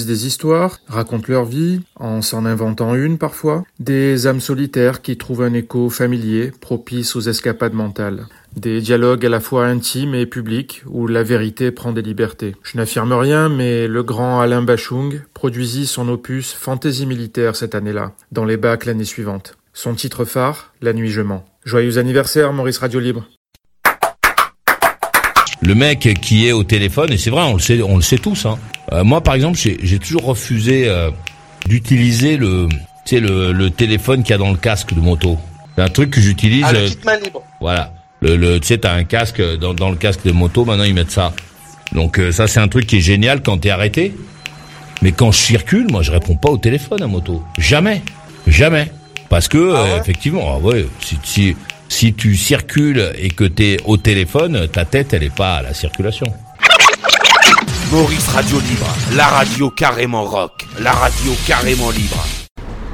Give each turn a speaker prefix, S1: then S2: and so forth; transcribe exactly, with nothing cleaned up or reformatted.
S1: disent des histoires, racontent leur vie, en s'en inventant une parfois. Des âmes solitaires qui trouvent un écho familier, propice aux escapades mentales. Des dialogues à la fois intimes et publics, où la vérité prend des libertés. Je n'affirme rien, mais le grand Alain Bachung produisit son opus Fantaisie militaire cette année-là, dans les bacs l'année suivante. Son titre phare, La nuit je mens. Joyeux anniversaire, Maurice Radio Libre.
S2: Le mec qui est au téléphone, et c'est vrai, on le sait, on le sait tous, hein. Euh, moi, par exemple, j'ai, j'ai toujours refusé euh, d'utiliser le, tu sais, le, le téléphone qu'il y a dans le casque de moto. C'est un truc que j'utilise.
S3: Ah, le kit main libre.
S2: Voilà. Le, le, tu sais, t'as un casque dans, dans le casque de moto. Maintenant, ils mettent ça. Donc euh, ça, c'est un truc qui est génial quand t'es arrêté. Mais quand je circule, moi, je réponds pas au téléphone à moto. Jamais, jamais. Parce que ah ouais euh, effectivement, ah ouais, si, si si tu circules et que t'es au téléphone, ta tête, elle est pas à la circulation.
S4: Maurice Radio Libre, la radio carrément rock, la radio carrément libre.